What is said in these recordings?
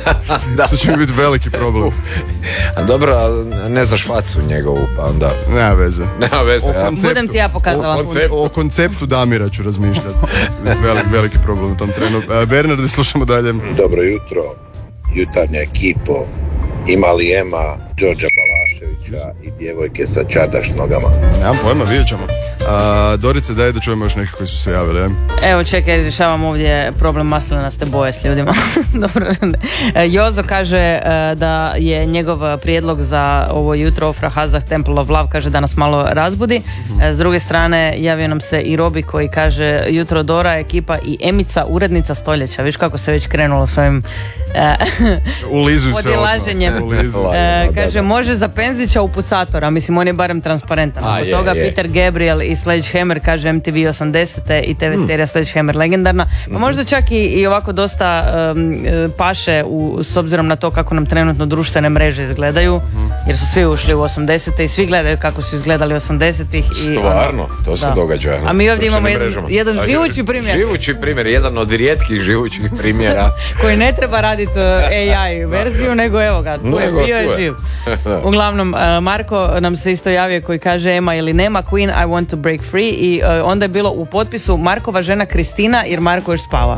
To će mi biti veliki problem. A dobro, ne znaš facu njegovu, pa onda... Nema veze. Budem ti ja pokazala. O konceptu Damira ću razmišljati. Veliki problem u tom trenu. Bernarde, slušamo dalje. Dobro jutro, jutarnja ekipo. Ima li Ema, Đorđa Balaševića i djevojke sa čardaš nogama? Nemam pojma, vidjet ćemo. Dorice, daj da čujemo još neki koji su se javili. Evo čekaj, rješavam ovdje problem maslenaste boje s ljudima. Dobro. Jozo kaže da je njegov prijedlog za ovo jutro Ofra Hazah Temple of Love, kaže da nas malo razbudi. S druge strane javio nam se i Robi koji kaže jutro Dora, ekipa i Emica, urednica stoljeća. Viš kako se već krenulo s ovim podilaženjem. Kaže može za Penzića upucatora, mislim on je barem transparentan. Od toga Peter Gabriel i Sledgehammer, kaže MTV 80. i TV serija Sledgehammer legendarna. Pa možda čak i ovako dosta paše s obzirom na to kako nam trenutno društvene mreže izgledaju, jer su svi ušli u 80. i svi gledaju kako su izgledali 80-ih. Stvarno, to se događa. A mi ovdje imamo jedan živući primjer. Živući primjer, jedan od rijetkih živućih primjera. Koji ne treba raditi AI verziju, nego evo ga, bio je živ. Uglavnom, Marko nam se isto javio koji kaže Ema ili nema Queen, I want to break free, i onda je bilo u potpisu Markova žena Kristina jer Marko još spava.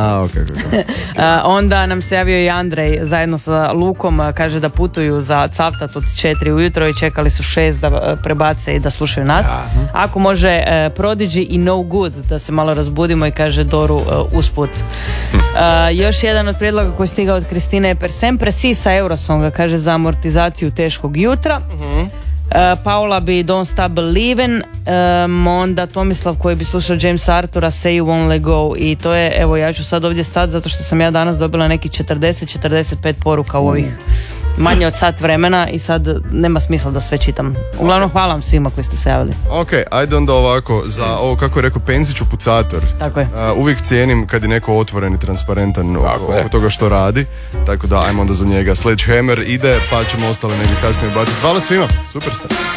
Onda nam se javio i Andrej zajedno sa Lukom, kaže da putuju za Cavtat od 4 ujutro i čekali su 6 da prebace i da slušaju nas. Ako može Prodigy i No Good da se malo razbudimo, i kaže Doru usput. Još jedan od prijedloga koji je stigao od Kristine je Per Sempre Si sa Eurosonga, kaže za amortizaciju teškog jutra. Paula bi Don't Stop Believin', onda Tomislav koji bi slušao James Artura Say You Won't Let Go, i to je, evo ja ću sad ovdje stati zato što sam ja danas dobila neki 40-45 poruka u ovih manje od sat vremena i sad nema smisla da sve čitam. Uglavnom hvala vam svima koji ste se javili. Ok, ajde onda ovako, za ovo kako je rekao Penzić upucator. Tako je. Uvijek cijenim kad je neko otvoren i transparentan oko toga što radi, tako da ajmo onda za njega. Sledgehammer ide, pa ćemo ostale negdje kasnije ubaciti. Hvala svima, super ste.